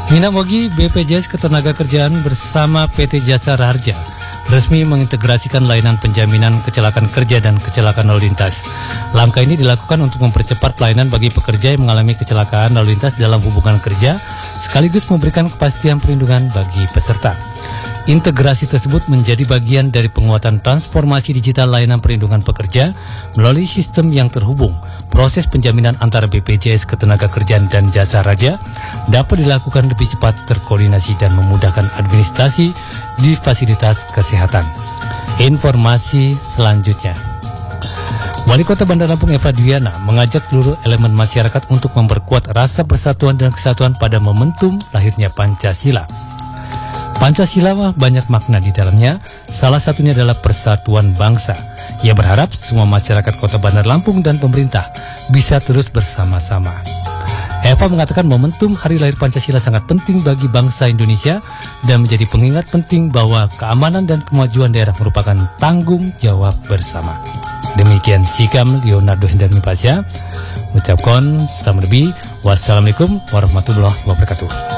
Mina Mogi, BPJS Ketenagakerjaan bersama PT Jasa Raharja resmi mengintegrasikan layanan penjaminan kecelakaan kerja dan kecelakaan lalu lintas. Langkah ini dilakukan untuk mempercepat pelayanan bagi pekerja yang mengalami kecelakaan lalu lintas dalam hubungan kerja, sekaligus memberikan kepastian perlindungan bagi peserta. Integrasi tersebut menjadi bagian dari penguatan transformasi digital layanan perlindungan pekerja melalui sistem yang terhubung. Proses penjaminan antara BPJS Ketenagakerjaan dan Jasa Raharja dapat dilakukan lebih cepat, terkoordinasi dan memudahkan administrasi di fasilitas kesehatan. Informasi selanjutnya. Wali Kota Bandar Lampung Eva Dwiana mengajak seluruh elemen masyarakat untuk memperkuat rasa persatuan dan kesatuan pada momentum lahirnya Pancasila. Pancasila banyak makna di dalamnya, salah satunya adalah persatuan bangsa. Ia berharap semua masyarakat Kota Bandar Lampung dan pemerintah bisa terus bersama-sama. Eva mengatakan momentum hari lahir Pancasila sangat penting bagi bangsa Indonesia dan menjadi pengingat penting bahwa keamanan dan kemajuan daerah merupakan tanggung jawab bersama. Demikian Sikam Leonardo Hendarmi Pasya, ucapkan selamat lebih. Wassalamualaikum warahmatullahi wabarakatuh.